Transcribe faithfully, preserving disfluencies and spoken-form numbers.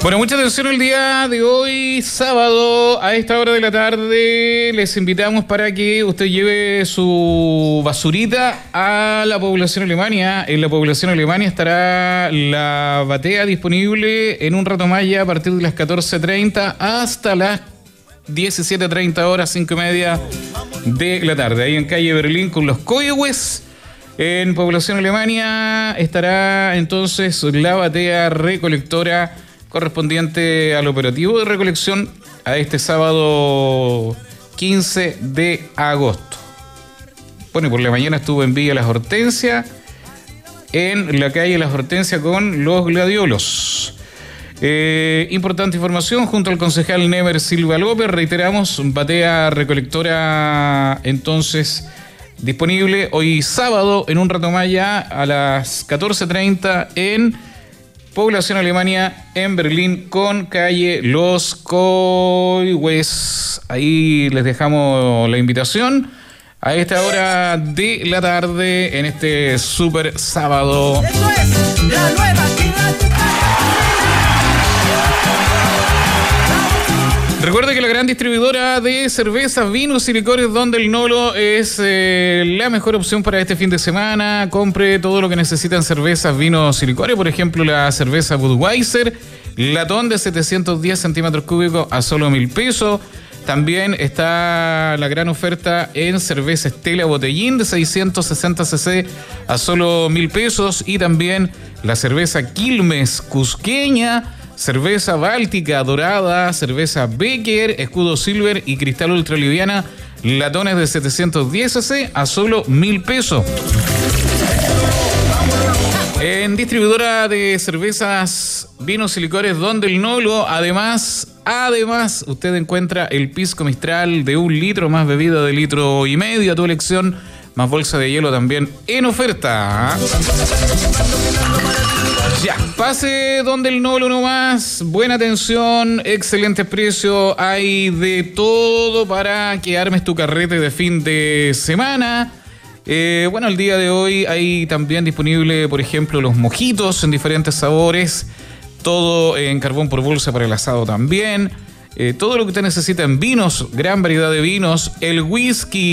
Bueno, mucha atención el día de hoy, sábado, a esta hora de la tarde. Les invitamos para que usted lleve su basurita a la población Alemania. En la población Alemania estará la batea disponible en un rato más ya a partir de las catorce treinta hasta las diecisiete treinta horas, cinco y media de la tarde. Ahí en calle Berlín con los Coihues. En población Alemania estará entonces la batea recolectora correspondiente al operativo de recolección a este sábado quince de agosto. Bueno, y por la mañana estuvo en Villa Las Hortensias, en la calle Las Hortensias con los gladiolos. Eh, importante información, junto al concejal Nemer Silva López, reiteramos, batea recolectora entonces disponible hoy sábado, en un rato más ya, a las catorce treinta en población Alemania, en Berlín, con calle Los Coihues. Ahí les dejamos la invitación a esta hora de la tarde, en este súper sábado. Eso es la nueva actividad. Recuerde que la gran distribuidora de cervezas, vinos y licores Donde el Nolo es eh, la mejor opción para este fin de semana. Compre todo lo que necesitan cervezas, vinos y licores. Por ejemplo, la cerveza Budweiser, latón de setecientos diez centímetros cúbicos a solo mil pesos. También está la gran oferta en cerveza Estela Botellín de seiscientos sesenta centilitros a solo mil pesos. Y también la cerveza Quilmes Cusqueña, cerveza Báltica Dorada, cerveza Becker, Escudo Silver y Cristal Ultraliviana, latones de setecientos diez centilitros a solo mil pesos. En distribuidora de cervezas, vinos y licores Donde el Nolo, además, además, usted encuentra el pisco Mistral de un litro más bebida de litro y medio a tu elección, más bolsa de hielo también en oferta. Ya, pase Donde el Nolo nomás, buena atención, excelentes precios, hay de todo para que armes tu carrete de fin de semana. Eh, bueno, el día de hoy hay también disponible, por ejemplo, los mojitos en diferentes sabores, todo en carbón por bolsa para el asado también, eh, todo lo que usted necesita en vinos, gran variedad de vinos, el whisky